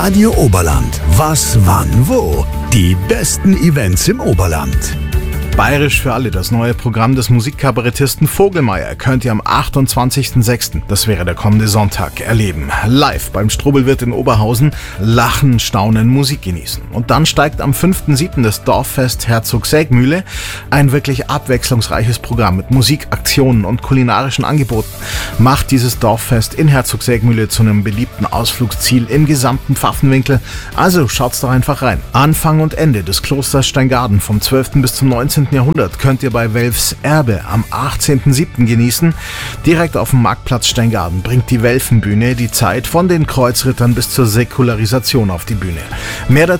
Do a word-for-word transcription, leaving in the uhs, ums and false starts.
Radio Oberland. Was, wann, wo? Die besten Events im Oberland. Bayerisch für alle, das neue Programm des Musikkabarettisten Vogelmeier könnt ihr am achtundzwanzigsten sechsten, das wäre der kommende Sonntag, erleben. Live beim Strobelwirt in Oberhausen, lachen, staunen, Musik genießen. Und dann steigt am fünften siebten das Dorffest Herzog-Sägmühle, ein wirklich abwechslungsreiches Programm mit Musik, Aktionen und kulinarischen Angeboten. Macht dieses Dorffest in Herzog-Sägmühle zu einem beliebten Ausflugsziel im gesamten Pfaffenwinkel. Also schaut's doch einfach rein. Anfang und Ende des Klosters Steingaden vom zwölften bis zum neunzehnten Jahrhundert könnt ihr bei Welfs Erbe am achtzehnten siebten genießen. Direkt auf dem Marktplatz Steingaden bringt die Welfenbühne die Zeit von den Kreuzrittern bis zur Säkularisation auf die Bühne. Mehr dazu